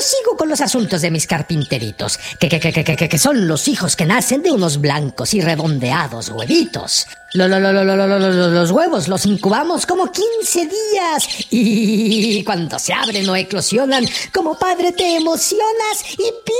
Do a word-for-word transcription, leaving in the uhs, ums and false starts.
sigo con los asuntos de mis carpinteritos, que, que, que, que, que, que son los hijos que nacen de unos blancos y redondeados huevitos. Lo, lo, lo, lo, lo, lo, lo, los huevos los incubamos como quince días y cuando se abren o eclosionan, como padre te emocionas y